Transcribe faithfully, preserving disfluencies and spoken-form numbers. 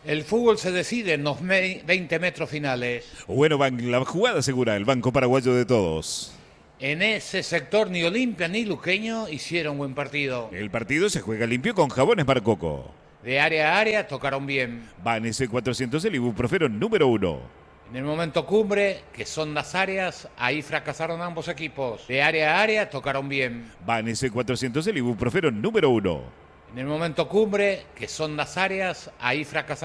El fútbol se decide en los veinte metros finales. Bueno, van la jugada segura, el Banco Paraguayo de Todos. En ese sector ni Olimpia ni Luqueño hicieron buen partido. El partido se juega limpio con jabones Barcoco. De área a área tocaron bien. Van ese cuatrocientos, el ibuprofeno número uno. En el momento cumbre, que son las áreas, ahí fracasaron ambos equipos. De área a área tocaron bien. Van ese cuatrocientos, el ibuprofeno número uno. En el momento cumbre, que son las áreas, ahí fracasaron